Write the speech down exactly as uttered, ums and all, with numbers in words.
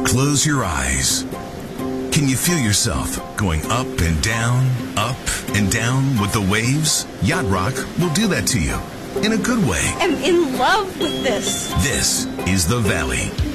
Close your eyes. Can you feel yourself going up and down, up and down with the waves? Yacht Rock will do that to you in a good way. I'm in love with this. This is the Valley.